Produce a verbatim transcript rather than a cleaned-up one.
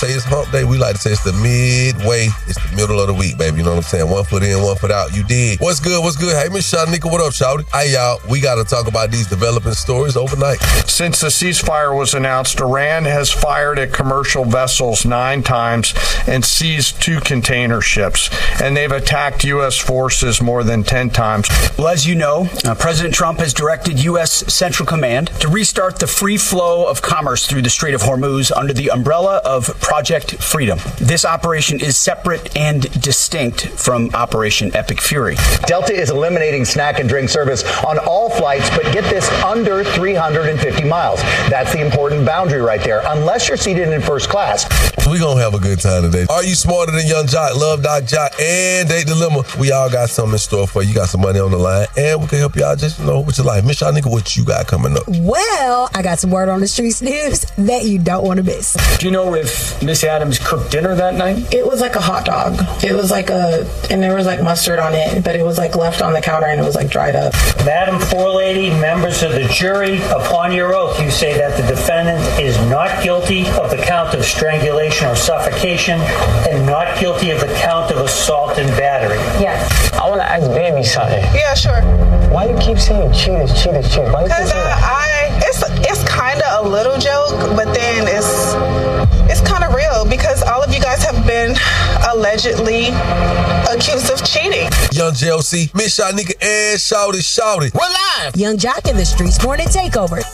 say it's hump day. We like to say it's the midway. It's the middle of the week, baby. You know what I'm saying? One foot in, one foot out. You dig? What's good? What's good? Hey, Miss Shanika, what up, shawty? Hey, y'all. We got to talk about these developing stories overnight. Since the ceasefire was announced, Iran has fired at commercial vessels nine times and seized two container ships. And they've attacked U S forces more than ten times. Well, as you know, uh, President Trump has directed U S Central Command to restart the free flow of commerce through the Strait of Hormuz under the umbrella of Project Freedom. This operation is separate and distinct from Operation Epic Fury. Delta is eliminating snack and drink service on all flights, but get this, under three hundred fifty miles. That's the important boundary right there, unless you're seated in first class. We gonna have a good time today. Are you smarter than Young Jock, Love Doc Jock, and Date Dilemma? We all got something in store for you. You got some money on the line, and we can help you out just, you know, with your life. Miss Shanika, what you got coming up? Well, I got some word on the streets news that you don't want to miss. Do you know if Miss Adams cooked dinner that night? It was like a hot dog. It was like a, and there was like mustard on it, but it was like left on the counter and it was like dried up. Madam Forelady, members of the jury, upon your oath, you say that the defendant is not guilty of the count of strangulation or suffocation and not guilty of the count of assault and battery. Yes. I want to ask Baby something. Yeah, sure. Why you keep saying cheaters, cheaters, cheaters? Because uh, I, it's it's kind of a little joke, but then it's it's kind of real because all of you guys have been allegedly accused of cheating. Young J L C, Miss Shanika, and Shawty, Shawty. We're live. Young Jock in the Streets Morning Takeover.